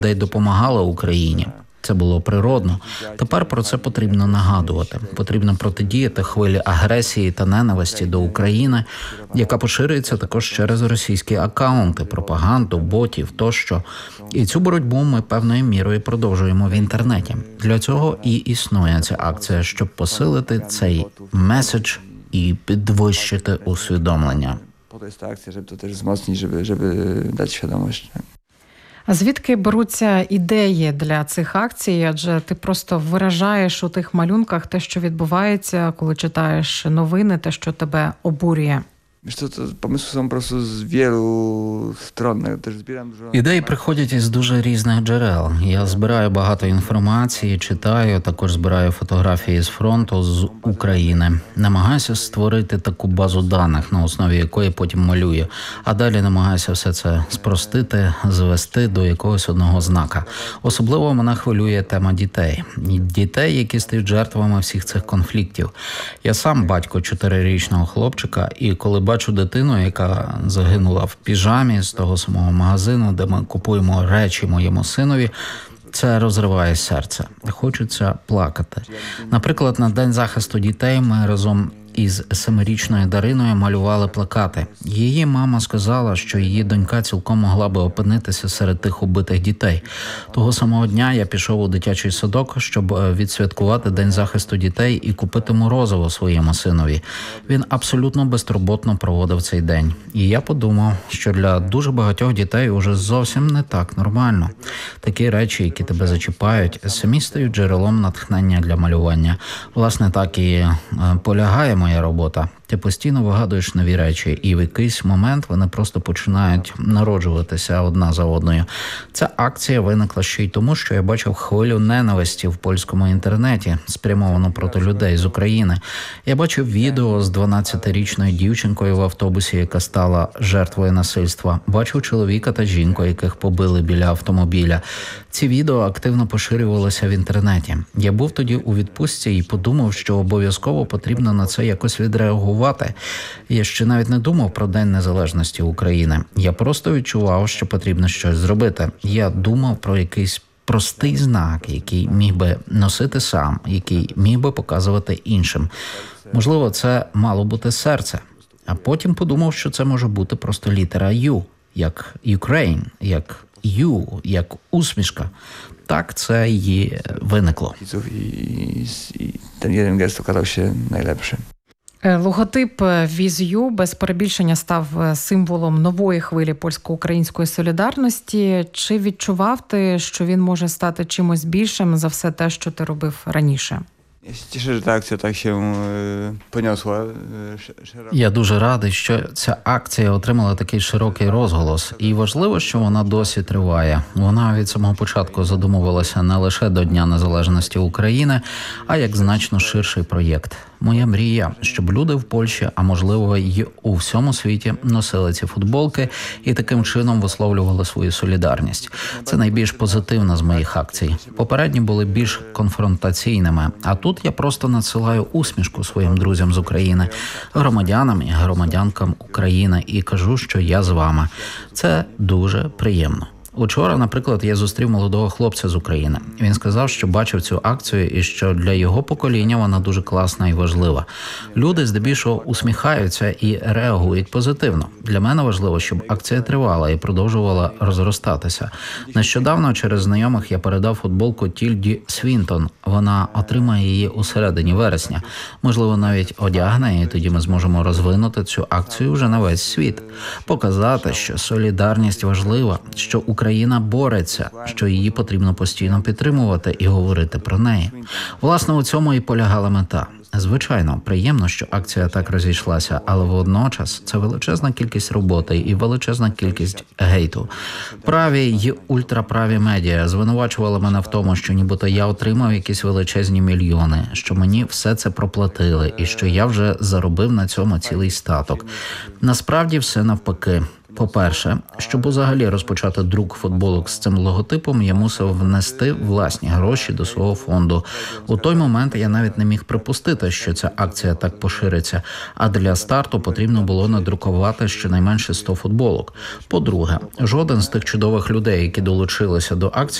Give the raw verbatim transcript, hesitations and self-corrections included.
людей допомагали Україні. Це було природно. Тепер про це потрібно нагадувати. Потрібно протидіяти хвилі агресії та ненависті до України, яка поширюється також через російські акаунти, пропаганду, ботів тощо. І цю боротьбу ми певною мірою продовжуємо в інтернеті. Для цього і існує ця акція, щоб посилити цей меседж і підвищити усвідомлення. Po to jest ta akcja, żeby to też wzmocnić, żeby, żeby dać świadomość. А звідки беруться ідеї для цих акцій? Адже ти просто виражаєш у тих малюнках те, що відбувається, коли читаєш новини, те, що тебе обурює. Wiesz co, to pomysły są po prostu z wielu stron. Ja też zbieram dużo... Ідеї приходять із дуже різних джерел. Я збираю багато інформації, читаю, також збираю фотографії з фронту, з України. Намагаюся створити таку базу даних, на основі якої потім малюю. А далі намагаюся все це спростити, звести до якогось одного знака. Особливо мене хвилює тема дітей. Дітей, які стають жертвами всіх цих конфліктів. Я сам батько чотирирічного хлопчика, і коли бачу дитину, яка загинула в піжамі з того самого магазину, де ми купуємо речі моєму синові, це розриває серце. Хочеться плакати. Наприклад, на День захисту дітей ми разом із семирічною Дариною малювали плакати. Її мама сказала, що її донька цілком могла би опинитися серед тих убитих дітей. Того самого дня я пішов у дитячий садок, щоб відсвяткувати День захисту дітей і купити морозиво своєму синові. Він абсолютно безтурботно проводив цей день. І я подумав, що для дуже багатьох дітей уже зовсім не так нормально. Такі речі, які тебе зачіпають, самі стають джерелом натхнення для малювання. Власне, так і полягає моя робота. Ти постійно вигадуєш нові речі, і в якийсь момент вони просто починають народжуватися одна за одною. Ця акція виникла ще й тому, що я бачив хвилю ненависті в польському інтернеті, спрямовану проти людей з України. Я бачив відео з дванадцятирічною дівчинкою в автобусі, яка стала жертвою насильства. Бачив чоловіка та жінку, яких побили біля автомобіля. Ці відео активно поширювалися в інтернеті. Я був тоді у відпустці і подумав, що обов'язково потрібно на це якось відреагувати. Я ще навіть не думав про День Незалежності України. Я просто відчував, що потрібно щось зробити. Я думав про якийсь простий знак, який міг би носити сам, який міг би показувати іншим. Можливо, це мало бути серце. А потім подумав, що це може бути просто літера «Ю», як «Ukraine», як «Ю», як усмішка. Так це і виникло. I, i ten jeden gest okazał się najlepszy. Логотип «Віз-Ю» без перебільшення став символом нової хвилі польсько-української солідарності. Чи відчував ти, що він може стати чимось більшим за все те, що ти робив раніше? Ja się cieszę, że ta akcja tak się poniosła. Я дуже радий, що ця акція отримала такий широкий розголос. І важливо, що вона досі триває. Вона від самого початку задумувалася не лише до Дня Незалежності України, а як значно ширший проєкт. Моя мрія, щоб люди в Польщі, а можливо й у всьому світі, носили ці футболки і таким чином висловлювали свою солідарність. Це найбільш позитивна з моїх акцій. Попередні були більш конфронтаційними, а тут я просто надсилаю усмішку своїм друзям з України, громадянам і громадянкам України і кажу, що я з вами. Це дуже приємно. Учора, наприклад, я зустрів молодого хлопця з України. Він сказав, що бачив цю акцію і що для його покоління вона дуже класна і важлива. Люди здебільшого усміхаються і реагують позитивно. Для мене важливо, щоб акція тривала і продовжувала розростатися. Нещодавно через знайомих я передав футболку Тільді Свінтон. Вона отримає її у середині вересня. Можливо, навіть одягне, і тоді ми зможемо розвинути цю акцію вже на весь світ. Показати, що солідарність важлива, що Україна бореться, що її потрібно постійно підтримувати і говорити про неї. Власне, у цьому і полягала мета. Звичайно, приємно, що акція так розійшлася, але водночас це величезна кількість роботи і величезна кількість гейту. Праві й ультраправі медіа звинувачували мене в тому, що нібито я отримав якісь величезні мільйони, що мені все це проплатили і що я вже заробив на цьому цілий статок. Насправді все навпаки. По-перше, щоб взагалі розпочати друк футболок з цим логотипом, я мусив внести власні гроші до свого фонду. У той момент я навіть не міг припустити, що ця акція так пошириться, а для старту потрібно було надрукувати щонайменше сто футболок. По-друге, жоден з тих чудових людей, які долучилися до акції,